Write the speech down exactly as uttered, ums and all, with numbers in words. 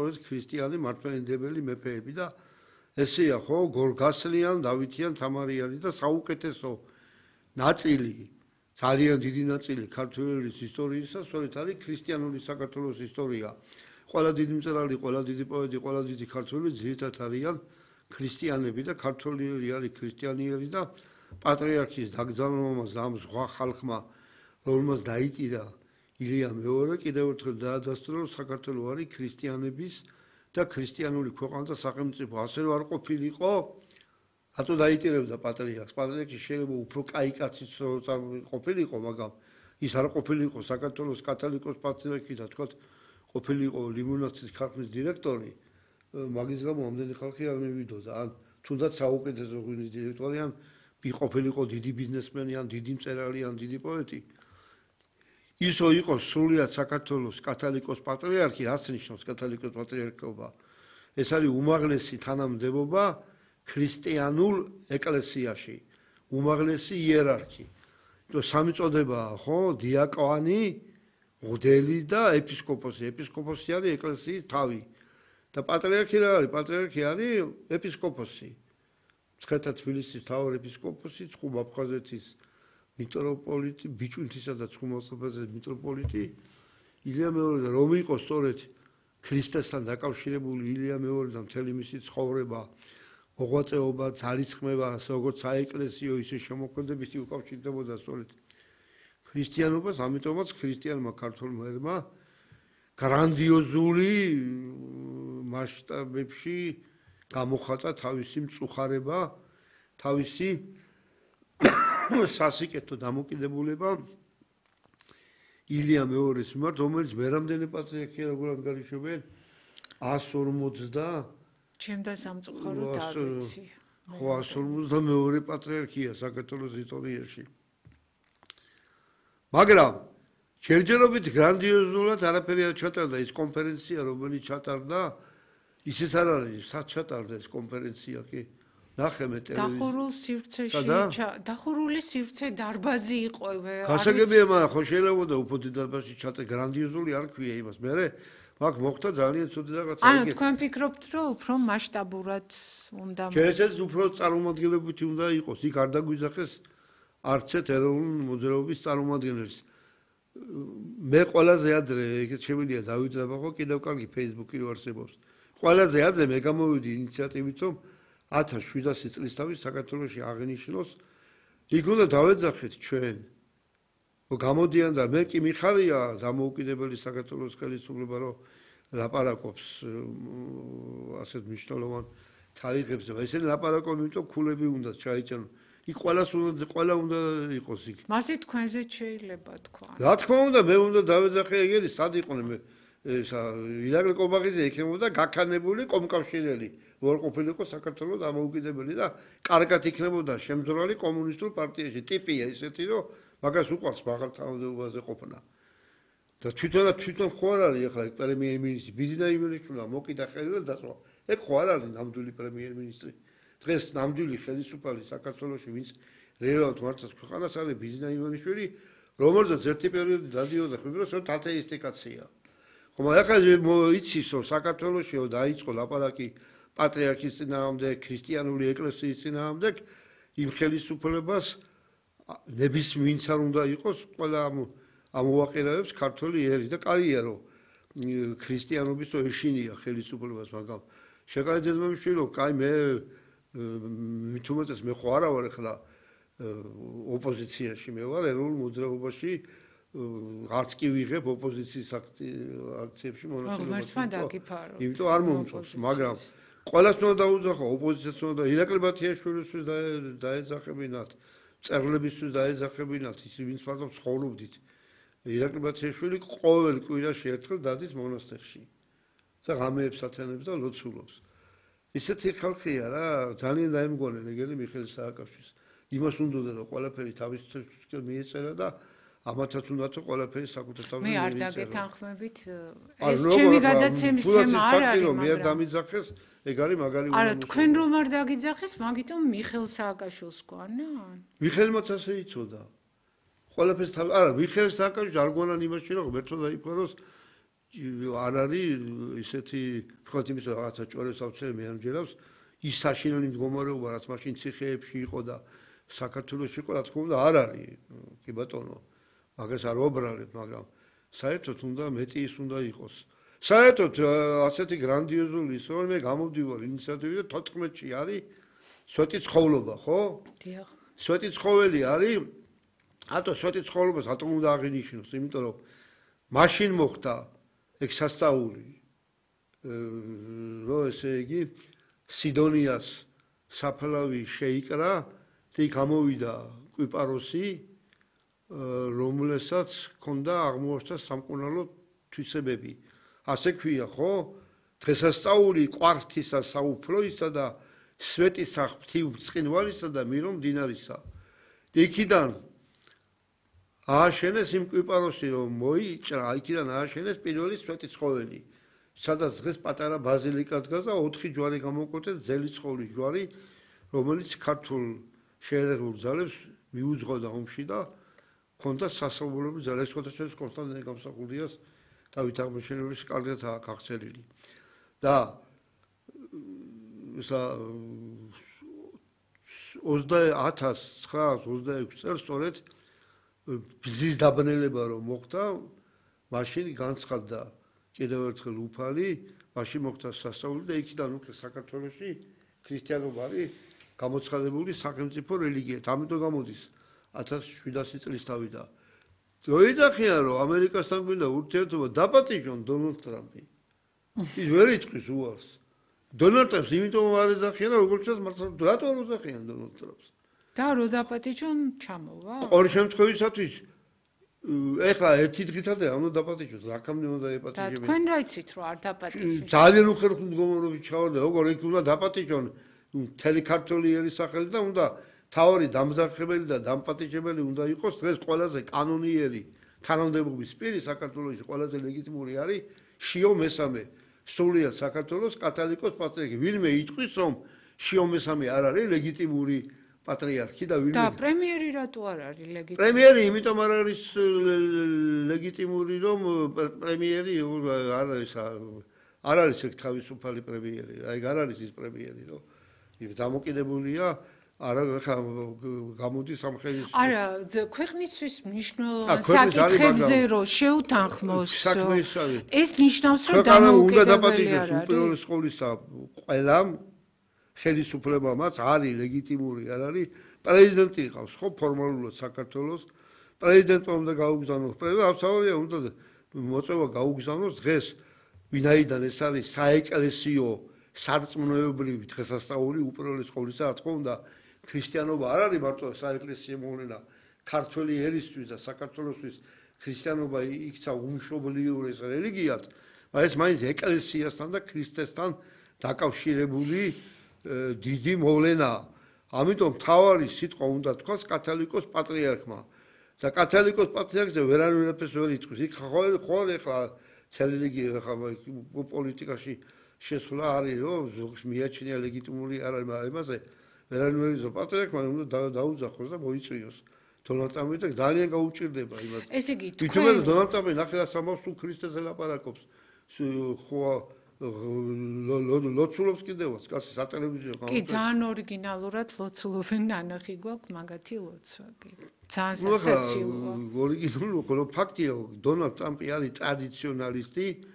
სწორედ ქრისტიანი მართლმადიდებელი მეფეები და ესეა ხო გორგასლიან, დავითიან, თამარიანი და საუკეთესო ნაწილი, ძალიან დიდი ნაწილი ქართველი ისტორიისა, სწორედ არის ქრისტიანული საქართველოს ისტორია. ყველა დიდი მწერალი, ყველა დიდი პოეტი, ყველა დიდი ქართველი ძირითადად არიან ქრისტიანები და ქართველი არის ქრისტიანიერი და პატრიარქის დაკრძალვამაც ამ სხვა ხალხმა, რომელმაც დაიტირა ილია მეორე, კიდევ ერთხელ დაადასტურა, რომ საქართველო არის ქრისტიანების და ქრისტიანული ქვეყანა და სახელმწიფო. ასე რომ არ ყოფილიყო, რატო დაიტირებდა პატრიარქს? პატრიარქი შეიძლება უფრო კაი კაციც ყოფილიყო, მაგრამ ის არ ყოფილიყო საქართველოს კათოლიკოს პატრიარქი და თქვათ ყოფილიყო ლიმონაცის ქარხნის დირექტორი, მაგის გამო ამდენი ხალხი არ მივიდოდა. ან თუნდაც საუკეთესო ღვინის დირექტორი, ან ყოფილიყო დიდი ბიზნესმენი, ან დიდი მწერალი, ან დიდი პოეტი. ისო იყო სრულიად საქართველოს კათოლიკოს პატრიარქი, რაც ნიშნავს კათოლიკოს პატრიარქობა. ეს არის უმაღლესი თანამდებობა ქრისტიანულ ეკლესიაში, უმაღლესი იერარქი. то სამი წოდებაა, ხო? დიაკვანი, მღვდელი და ეპისკოპოსი. ეპისკოპოსი არის ეკლესიის თავი. და პატრიარქი რა არის? პატრიარქი არის ეპისკოპოსი. მცხეთა თბილისის მთავარ ეპისკოპოსი, ცხუმ აფხაზეთის მიტროპოლიტი, ბიჭვინთისა და ცხუმ აფხაზეთის მიტროპოლიტი ილია მეორე და რომ იყო სწორედ ქრისტესთან დაკავშირებული ილია მეორე და მთელი მისი ცხოვრება, მოღვაწეობა, ძალისხმევა, როგორც საეკლესიო, ისე შემოქმედებითი უკავშირდებოდა სწორედ ქრისტიანობას, ამიტომაც ქრისტიანმა ქართველმა ერმა გრანდიოზული მასშტაბებში გამოხატა თავისი მწუხარება, თავისი სასიკეთო დამოკიდებულება ილია მეორის მიმართ, რომელიც მერამდენი პატრიარქია როგორ ანგარიშობენ ას ორმოცდა ჩემდა სამწუხაროდ არ ვიცი. ხო, ას ორმოცდამეორე პატრიარქია საქართველოს ისტორიაში. მაგრამ ჯერჯერობით გრანდიოზულად არაფერი არ ჩატარდა ის კონფერენცია, რომელიც ჩატარდა, ისიც არ არის, სად ჩატარდა ეს კონფერენცია კი? ნახე მე ტელევიზიაში. დახურულ სივრცეში, დახურული სივრცე დარბაზი იყო. გასაგებია, მაგრამ ხო შეიძლება უფრო დიდ დარბაზში ჩატარდა, გრანდიოზული არ ქვია იმას. მე მაგ მოხდა ძალიან ცუდი რაღაცა. ანუ თქვენ ფიქრობთ, რომ უფრო მასშტაბურად უნდა შეიძლება უფრო წარმომადგენლობითი უნდა იყოს. იქ არ დაგვიძახეს არც ერთ ეროვნული მოძრაობის წარმომადგენელს. მე ყველაზე ადრე ეგეთ შემიძლია დავით რაბაღო კიდევ კარგი Facebook-ი რო არსებობს. ყველაზე ადრე მე გამოვიდი ინიციატივით, რომ ათას შვიდასი წლის თავის საქართველოში აღინიშნოს, იქ უნდა დავეძახეთ ჩვენ. გამოდიან და მე კი მიხარია დამოუკიდებელი საქართველოს ხელისუფლება, რომ ლაპარაკობს ასეთ მნიშვნელოვან თარიღებზე. ესენი ლაპარაკობენ, იმიტომ ქულები უნდა ჩაიჭრან. იქ ყველას უნდა ყველა უნდა იყოს იქ. მასე თქვენზე შეიძლება თქვა. რა თქმა უნდა, მე უნდა დავეძახე ეგერი, სად იყვნენ მე ესა ირაკლი კობაღიძე იქნებოდა გაქანებული კომკავშირელი, որ ყოფილიყო საქართველოს დამოუკიდებელი და კარგად იქნებოდა შემძრალი კომუნისტურ პარტიაში. ტიპია ისეთი, რომ მაგას უყვარს მაღალთანადობაზე ყოფნა. და თვითონაც თვითონ ხო არ არის ახლა პრემიერ-მინისტრი ბიზნა იმენიშვილა მოკიდა ხელი და დაწვა. ეგ ხო არ არის ნამდვილი პრემიერ-მინისტრი. დღეს ნამდვილი ხელისუფალი საქართველოში, ვინც რეალურად მართავს ქვეყანას, არის ბიზნა იმენიშვილი, რომელზეც ერთი პერიოდი დადიოდა ხმებროს, რომ ათეისტი კაცია. ხომ ახლა იცის, რომ საქართველოში დაიწყო ლაპარაკი პატრიარქის წინააღმდეგ, ქრისტიანული ეკლესიის წინააღმდეგ, იმ ხელისუფლებას ნებისმიერ არ უნდა იყოს ყველა ამოვაყენებს ქართველი ერი და კარგია რომ ქრისტიანობის თუ ეშინია ხელისუფლებას, მაგრამ შეკარიძემა მშვიდო, კაი მე მით უმეტეს მე ხო არა ვარ ახლა ოპოზიციაში, მე ვარ ეროვნულ მოძრაობაში, არც კი ვიღებ ოპოზიციის აქციებში მონაწილეობას. იმიტომ არ მომწონს, მაგრამ ყველას უნდა დაუძახო, ოპოზიციას უნდა ირაკლი ბათიაშვილისთვის დაეძახებინათ, მწერლებისთვის დაეძახებინათ, ის ვინც მარტო ცხოვრობდით. ირაკლი ბათიაშვილი ყოველ კვირაში ერთხელ დადის მონასტერში და ღამეებს ათენებს და ლოცულობს. ისეთი ხალხია რა, ძალიან დაემგონენ ეგელი მიხეილ სააკაშვილს. იმას უნდოდა რომ ყველაფერი თავისთავად მიეწერა და ამათაც უნდა თუ ყველაფერი საკუთარ თავზე მიეწერა. მე არ დაგეთანხმებით, ეს ჩემი გადაცემის თემა არ არის, მაგრამ მე არ დამიძახეს, ეგ არის მაგარი არა, თქვენ რომ არ დაგიძახეს, მაგიტომ მიხეილ სააკაშვილს გვანან? მიხეილმაც ასე იცოდა. ყველაფერს თავ არა, მიხეილ სააკაშვილს არ გვანან იმაში რომ ღმერთო დაიფაროს, არ არის ისეთი ვთქვათ იმის რაღაცა ჭორებს ავწერე მე ამჯერავს ის საშინელი მდგომარეობა რაც მაშინ ციხეებში იყო და საქართველოში იყო რა თქმა უნდა არ არის კი ბატონო მაგას არ ვაბრალებ მაგრამ საერთოდ უნდა მეტი ის უნდა იყოს საერთოდ ასეთი გრანდიოზული ის რომ მე გამოვდივარ ინიციატივით და თოთხმეტში არის სვეტი ცხოვრობა ხო? დიახ. სვეტი ცხოველი არის ატო სვეტი ცხოვრობას ატომ უნდა აღინიშნოს იმიტომ რომ მაშინ მოხდა ეგ სასწაული რო ესე იგი სიდონიას საფლავი შეიკრა და იქ გამოვიდა კვიპაროსი რომელსაც ჰქონდა აღმოჩნდა სამკურნალო თვისებები ასე ქვია ხო დღესასწაული ყვართისა საუფლოისა და სვეტისა ღვთივ ბრწყინვალისა და მირო მდინარისა და იქიდან ააშენეს იმ კვიპაროსი რომ მოიჭრა იქიდან ააშენეს პირველი სვეტი ცხოველი სადაც დღეს პატარა ბაზილიკა დგას და ოთხი ჯვარი გამოკვეთეს ძელი ცხოვლის ჯვარი რომელიც ქართულ შეერაღებულ ძალებს მიუძღოდა ომში და ქონდა სასწაულები ძალებს ხოთაშენის კონსტანტინე გამსახურდიას დავით აღმაშენებლის კარგად გახსენილი და ისა ოცდაათას ცხრაას ოცდაექვსი წელს სწორედ ბზის დაბნელება რომ მოხდა მაშინ განცხადდა კიდევ ერთხელ უფალი მაშინ მოხდა სასწაული და იქიდან უკვე საქართველოში ქრისტიანობა არის გამოცხადებული სახელმწიფო რელიგია ამიტომ გამოდის ათას შვიდასი წლის თავი და მოიძახიან რომ ამერიკასთან გვინდა ურთიერთობა დაპატიჟონ დონალდ ტრამპი ის ვერ იტყვის უარს დონალდ ტრამპს იმიტომ არ ეძახიან როგორც ჩანს მართლა რატო არ უძახიან დონალდ ტრამპს და რო დაპატიჟონ ჩამოვა ყოველ შემთხვევისათვის ეხლა ერთი დღითადია უნდა დაპატიჟოთ აქამდე უნდა ეპატიჟებინათ თქვენ რა იცით რომ არ დაპატიჟეთ ძალიან უხერხო მდგომარეობით ჩავარდა როგორ იქ უნდა დაპატიჟონ მთელი ქართული ერის სახელი და უნდა თავი დამზადებელი და დამპატიჟებელი უნდა იყოს დღეს ყველაზე კანონიერი თანამდებობის პირი საქართველოში ყველაზე ლეგიტიმური არის შიო მესამე სრულიად საქართველოს კათოლიკოს პატრიარქი ვინმე იტყვის რომ შიო მესამე არ არის ლეგიტიმური პატრიარქი და ვინმე და პრემიერი რატო არ არის ლეგიტიმური პრემიერი იმიტომ არ არის ლეგიტიმური რომ პრემიერი არ არის არ არის ეგ თავისუფალი პრემიერი აი არ არის ის პრემიერი რომ დამოკიდებულია არა ხა გამოდის სამხედრო არა ქვეყნისთვის მნიშვნელოვან საკითხებზე რომ შეუთანხმოს ეს ნიშნავს რომ დამოუკიდებელი არ არის უპირველეს ყოვლისა ყველამ ხელისუფლებამაც არის ლეგიტიმური არ არის პრეზიდენტი ყავს ხო ფორმალურად საქართველოს პრეზიდენტმა უნდა გაუგზავნოს პრეზიდენტ აბსოლუტია უნდა მოწვევა გაუგზავნოს დღეს ვინაიდან ეს არის საეკლესიო სარწმუნოებრივი დღესასწაული უპირველეს ყოვლისა რა თქმა უნდა ქრისტიანობა არ არის მარტო საეკლესიო მოვლენა ქართველი ერისთვის და საქართველოსთვის ქრისტიანობა იქცა უმშობლიურეს რელიგიად მაგრამ ეს მაინც ეკლესიასთან და ქრისტესთან დაკავშირებული დიდი მოვლენაა ამიტომ თავარი სიტყვა უნდა თქვას კათოლიკოს პატრიარქმა და კათოლიკოს პატრიარქზე ვერანაირ ვერ იტყვის იქ ხო ეხლა რელიგია ხა პოლიტიკაში შესვლა არის რომ ზოგს მიაჩნია ლეგიტიმური არ არის მაგრამ იმაზე ვერანაირ პატრიარქმა უნდა დაუძახოს და მოიწვიოს დონალდ ტრამპი და ძალიან გაუჭირდება იმას ესე იგი თქვენ დონალდ ტრამპი ნახე სამავს თუ ქრისტეს ელაპარაკობს ხო ლოცულობს კიდევაც კაცი სატელევიზიო გამოსვლები კი ძალიან ორიგინალურად ლოცულობენ ნანახი გვაქვს მაგათი ლოცვა კი ძალიან სასაცილოა ორიგინალური ხოლო ფაქტია რომ დონალდ ტრამპი არის ტრადიციონალისტი